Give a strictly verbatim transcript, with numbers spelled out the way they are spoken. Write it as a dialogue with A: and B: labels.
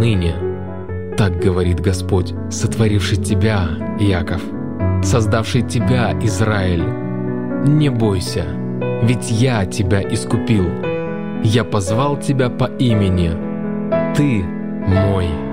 A: ныне. Так говорит Господь, сотворивший тебя, Иаков, создавший тебя, Израиль. Не бойся, ведь я тебя искупил. Я позвал тебя по имени. Ты мой.